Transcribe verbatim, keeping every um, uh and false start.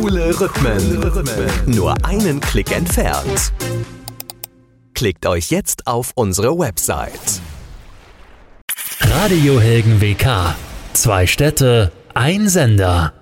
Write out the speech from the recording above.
Coole Rhythmen. Nur einen Klick entfernt. Klickt euch jetzt auf unsere Website. Radio Helgen W K. Zwei Städte, ein Sender.